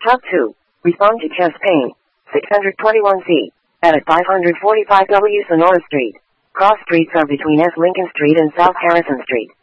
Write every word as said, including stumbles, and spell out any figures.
How to respond to chest pain. six hundred twenty-one C. At five hundred forty-five W Sonora Street. Cross streets are between S. Lincoln Street and South Harrison Street.